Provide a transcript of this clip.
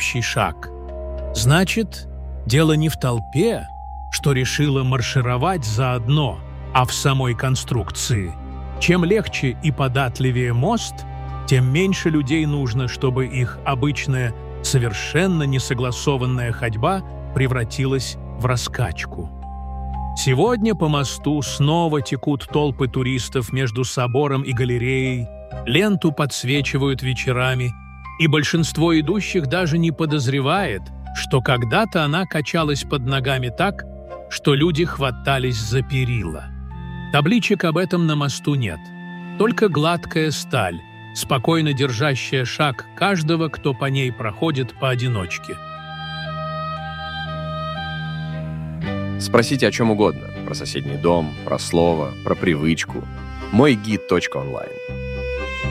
общий шаг. Значит, дело не в толпе, что решила маршировать заодно, а в самой конструкции. Чем легче и податливее мост, тем меньше людей нужно, чтобы их обычная, совершенно несогласованная ходьба превратилась в раскачку. Сегодня по мосту снова текут толпы туристов между собором и галереей, ленту подсвечивают вечерами, и большинство идущих даже не подозревает, что когда-то она качалась под ногами так, что люди хватались за перила. Табличек об этом на мосту нет, только гладкая сталь, спокойно держащая шаг каждого, кто по ней проходит поодиночке. Спросите о чем угодно. Про соседний дом, про слово, про привычку. Мой гид.онлайн.